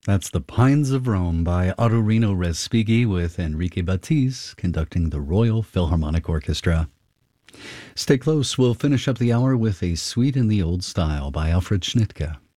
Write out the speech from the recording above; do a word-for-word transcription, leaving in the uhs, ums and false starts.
That's The Pines of Rome by Ottorino Respighi with Enrique Batiste conducting the Royal Philharmonic Orchestra. Stay close. We'll finish up the hour with A Suite in the Old Style by Alfred Schnittke.